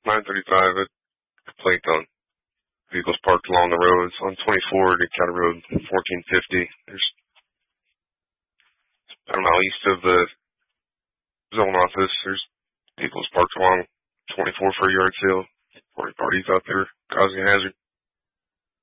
935, a complaint on vehicles parked along the roads on 24 to County Road 1450. There's, I don't know, east of the zone office, there's vehicles parked along 24 for a yard sale. 40 parties out there causing a hazard.